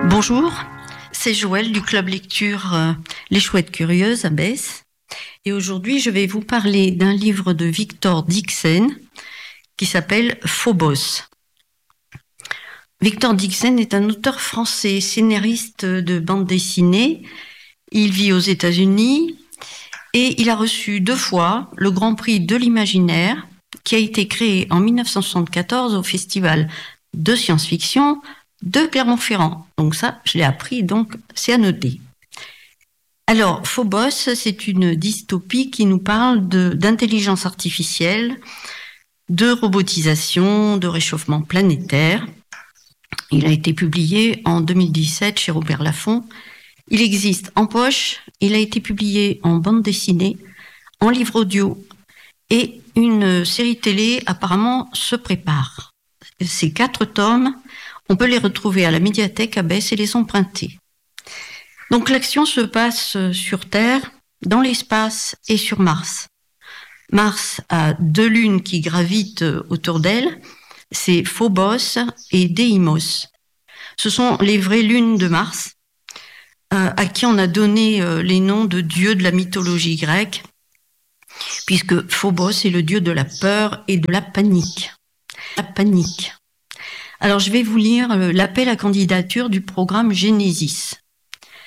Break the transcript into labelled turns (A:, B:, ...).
A: Bonjour, c'est Joëlle du club lecture Les Chouettes Curieuses à Besse. Et aujourd'hui, je vais vous parler d'un livre de Victor Dixen qui s'appelle Phobos. Victor Dixen est un auteur français, scénariste de bande dessinée. Il vit aux États-Unis et il a reçu 2 fois le Grand Prix de l'Imaginaire qui a été créé en 1974 au Festival de science-fiction de Clermont-Ferrand. Donc ça, je l'ai appris, donc c'est à noter. Alors, Phobos, c'est une dystopie qui nous parle d'intelligence artificielle, de robotisation, de réchauffement planétaire. Il a été publié en 2017 chez Robert Laffont. Il existe en poche, il a été publié en bande dessinée, en livre audio et une série télé apparemment se prépare. Ces 4 tomes, on peut les retrouver à la médiathèque à Besse et les emprunter. Donc l'action se passe sur Terre, dans l'espace et sur Mars. Mars a 2 lunes qui gravitent autour d'elle, c'est Phobos et Deimos. Ce sont les vraies lunes de Mars, à qui on a donné les noms de dieux de la mythologie grecque, puisque Phobos est le dieu de la peur et de la panique. La panique. Alors je vais vous lire l'appel à candidature du programme Genesis.